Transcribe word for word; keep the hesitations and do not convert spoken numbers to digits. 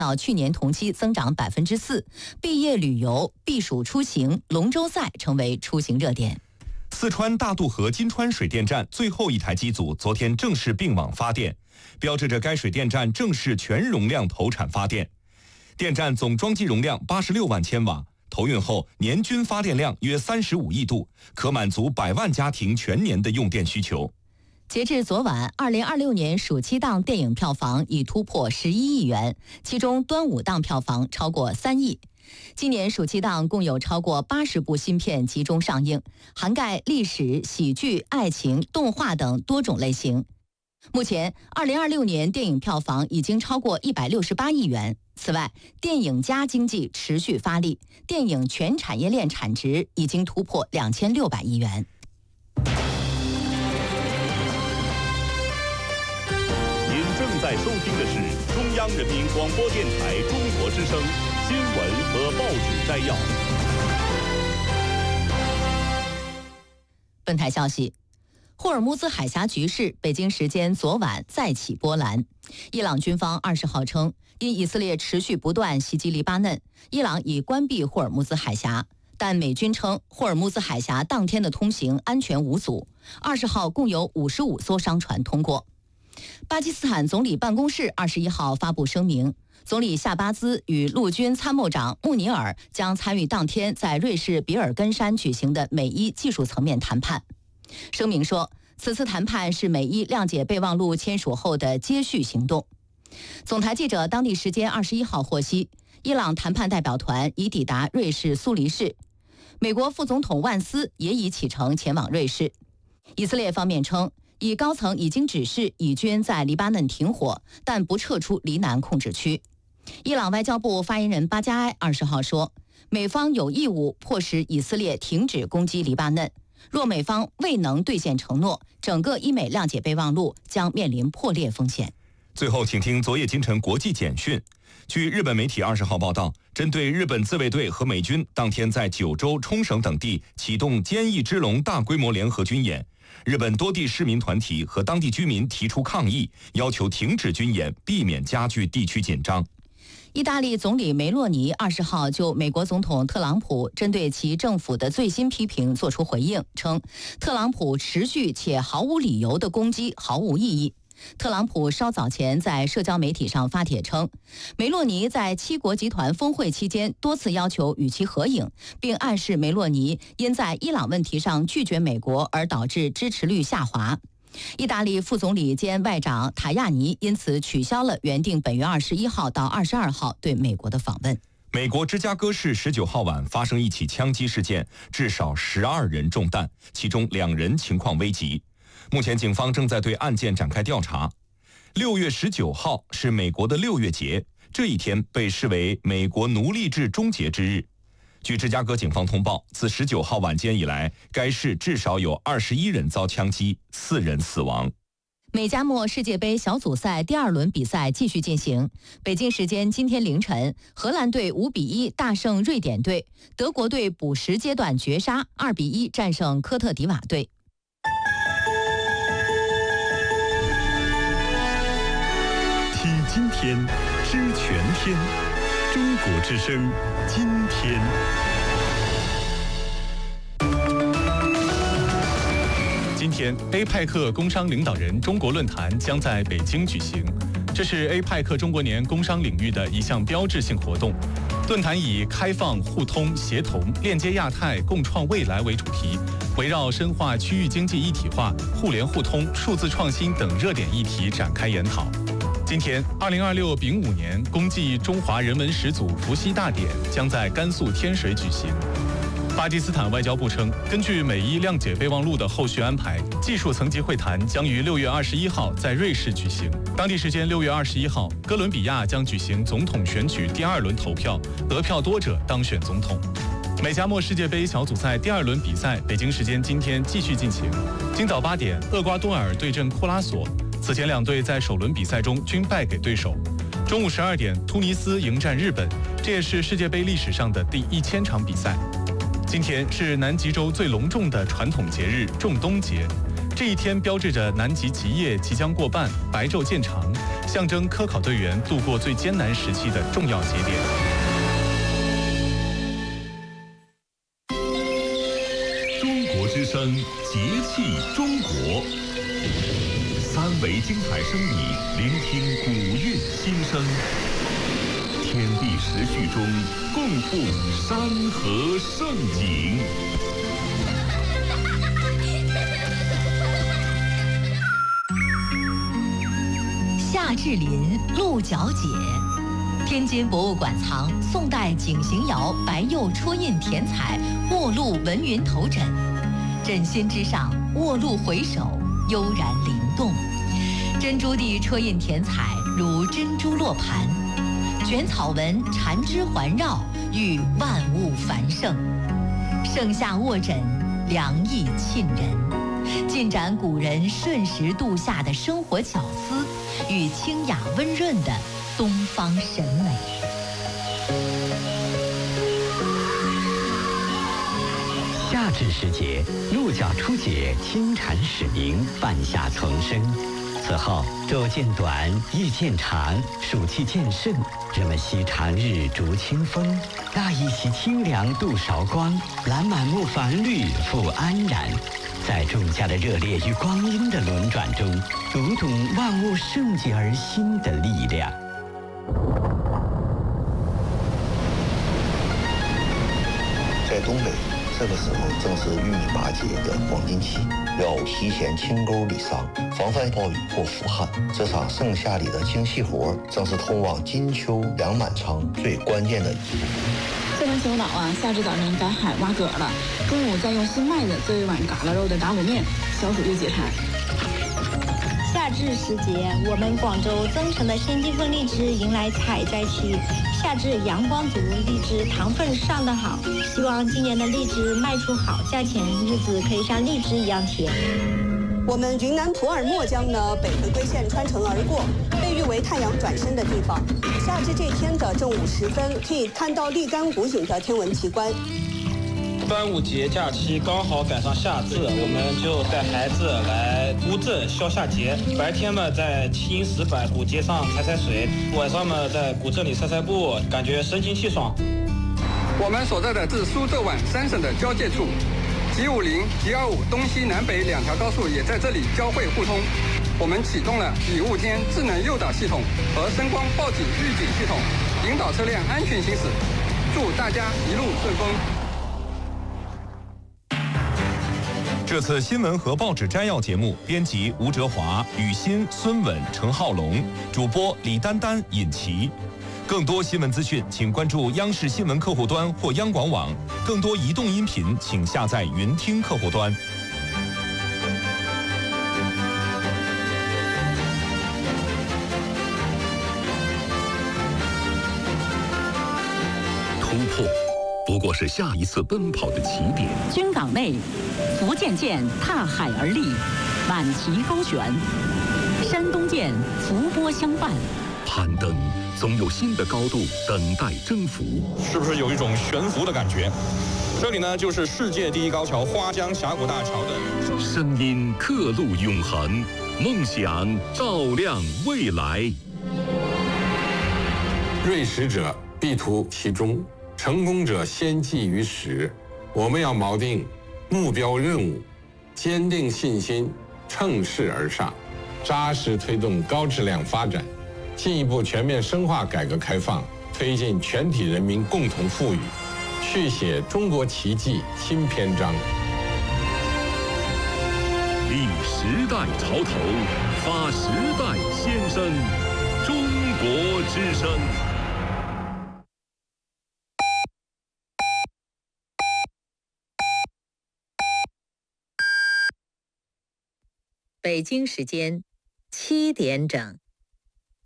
到去年同期增长百分之四，毕业旅游、避暑出行、龙舟赛成为出行热点。 四川大渡河金川水电站最后一台机组昨天正式并网发电，标志着该水电站正式全容量投产发电。电站总装机容量八十六万千瓦，投运后年均发电量约三十五亿度，可满足百万家庭全年的用电需求。 截至昨晚，二零二六年暑期档电影票房已突破十一亿元，其中端午档票房超过三亿。今年暑期档共有超过八十部新片集中上映，涵盖历史、喜剧、爱情、动画等多种类型。目前，二零二六年电影票房已经超过一百六十八亿元。此外，电影加经济持续发力，电影全产业链产值已经突破两千六百亿元。 正在收听的是中央人民广播电台中国之声新闻和报纸摘要。 本台消息，霍尔木兹海峡局势北京时间昨晚再起波澜。伊朗军方二十号称，因以色列持续不断袭击黎巴嫩，伊朗已关闭霍尔木兹海峡。但美军称，霍尔木兹海峡当天的通行安全无阻。二十号共有五十五艘商船通过。巴基斯坦总理办公室二十一号发布声明，总理夏巴兹与陆军参谋长穆尼尔将参与当天在瑞士比尔根山举行的美伊技术层面谈判。声明说，此次谈判是美伊谅解备忘录签署后的接续行动。总台记者当地时间二十一号获悉，伊朗谈判代表团已抵达瑞士苏黎世，美国副总统万斯也已启程前往瑞士。以色列方面称，以高层已经指示以军在黎巴嫩停火，但不撤出黎南控制区。伊朗外交部发言人巴加埃二十号说，美方有义务迫使以色列停止攻击黎巴嫩，若美方未能兑现承诺，整个伊美谅解备忘录将面临破裂风险。 最后，请听昨夜今晨国际简讯。据日本媒体二十号报道，针对日本自卫队和美军当天在九州、冲绳等地启动坚毅之龙大规模联合军演，日本多地市民团体和当地居民提出抗议，要求停止军演，避免加剧地区紧张。 意大利总理梅洛尼二十号就美国总统特朗普针对其政府的最新批评作出回应，称特朗普持续且毫无理由的攻击毫无意义。特朗普稍早前在社交媒体上发帖称，梅洛尼在七国集团峰会期间多次要求与其合影，并暗示梅洛尼因在伊朗问题上拒绝美国而导致支持率下滑。意大利副总理兼外长塔亚尼因此取消了原定本月二十一号到二十二号对美国的访问。 美国芝加哥市十九号晚发生一起枪击事件，至少十二人中弹，其中两人情况危急。目前警方正在对案件展开调查。六月十九号是美国的六月节，这一天被视为美国奴隶制终结之日。据芝加哥警方通报，自十九号晚间以来，该市至少有二十一人遭枪击，四人死亡。 美加墨世界杯小组赛第二轮比赛继续进行。北京时间今天凌晨，荷兰队五比一大胜瑞典队，德国队补时阶段绝杀，二比一战胜科特迪瓦队。 听今天，知全天，中国之声，今天。 今天 ，A 派克工商领导人中国论坛将在北京举行。这是 A 派克中国年工商领域的一项标志性活动。论坛以开放、互通、协同、链接亚太、共创未来为主题，围绕深化区域经济一体化、互联互通、数字创新等热点议题展开研讨。今天，二零二六丙午年公祭中华人文始祖伏羲大典将在甘肃天水举行。巴基斯坦外交部称，根据美伊谅解备忘录的后续安排，技术层级会谈将于六月二十一号在瑞士举行。当地时间六月二十一号，哥伦比亚将举行总统选举第二轮投票，得票多者当选总统。美加墨世界杯小组赛第二轮比赛，北京时间今天继续进行。今早八点，厄瓜多尔对阵库拉索。此前两队在首轮比赛中均败给对手。中午十二点，突尼斯迎战日本，这也是世界杯历史上的第一千场比赛。今天是南极洲最隆重的传统节日仲冬节，这一天标志着南极极夜即将过半，白昼渐长， 象征科考队员度过最艰难时期的重要节点。 中国之声，节气中国。三维精彩声仪，聆听古韵心声。天地时序中，共赴山河盛景。 夏至临，鹿角解。天津博物馆藏宋代景行窑白釉戳印填彩卧鹿文云头枕，枕心之上卧鹿回首，悠然灵动。珍珠地戳印填彩如珍珠落盘，卷草纹缠枝环绕，遇万物繁盛。盛夏卧枕，凉意沁人，尽展古人顺时度夏的生活巧思与清雅温润的东方审美。 夏至时节，鹿角出解，金蝉始鸣，半夏丛生。此后，昼渐短，夜渐长，暑气渐盛，人们惜长日逐清风，那一袭清凉度韶光，揽满目繁绿复安然。在众家的热烈与光阴的轮转中，读懂万物盛极而兴的力量。 在东北，这个时候正是玉米拔节的黄金期，要提前清沟理桑，防范暴雨或腐旱。这场盛夏里的精细活，正是通往金秋粮满仓最关键的一步。 这帮小岛啊，夏至早晨赶海挖蛤了，中午再用新麦子做一碗嘎啦肉的打卤面，消暑又解馋。 夏至时节，我们广州增城的先金凤荔枝迎来采摘期。夏至阳光足，荔枝糖分上得好，希望今年的荔枝卖出好价钱，日子可以像荔枝一样甜。 我们云南普洱墨江呢，北回归线穿城而过，被誉为太阳转身的地方。夏至这天的正午时分，可以看到立竿古井的天文奇观。 端午节假期刚好赶上夏至，我们就带孩子来乌镇消夏节。白天嘛，在七阴石板古街上踩踩水；晚上嘛，在古镇里散散步，感觉神清气爽。 我们所在的是苏浙皖三省的交界处，G五零、G二五东西南北两条高速也在这里交汇互通。我们启动了比雾天智能诱导系统和声光报警预警系统，引导车辆安全行驶。祝大家一路顺风。 这次新闻和报纸摘要节目，编辑吴哲华、雨欣、孙稳、陈浩龙，主播李丹丹、尹奇。更多新闻资讯，请关注央视新闻客户端或央广网。更多移动音频，请下载云听客户端。 突破不过是下一次奔跑的起点。 军港内，福建舰踏海而立，满旗高悬；山东舰伏波相伴。 攀登总有新的高度等待征服， 是不是有一种悬浮的感觉？这里呢，就是世界第一高桥花江峡谷大桥的声音，刻录永恒，梦想照亮未来。 锐识者必图其中，成功者先记于始。我们要锚定目标任务，坚定信心，乘势而上，扎实推动高质量发展，进一步全面深化改革开放，推进全体人民共同富裕，续写中国奇迹新篇章。 立时代潮头，发时代先声，中国之声。 北京时间七点整。